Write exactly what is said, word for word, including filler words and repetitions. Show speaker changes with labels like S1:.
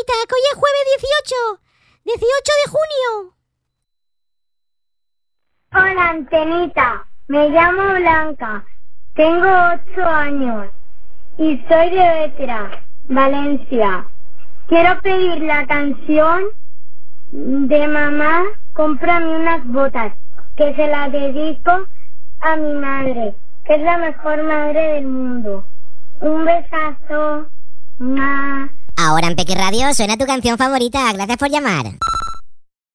S1: Antenita, que hoy es jueves dieciocho. dieciocho de junio.
S2: Hola, Antenita. Me llamo Blanca. Tengo ocho años. Y soy de Vétera, Valencia. Quiero pedir la canción de Mamá, cómprame unas botas, que se la dedico a mi madre, que es la mejor madre del mundo. Un besazo. Ma.
S3: Ahora en Peque Radio suena tu canción favorita. Gracias por llamar.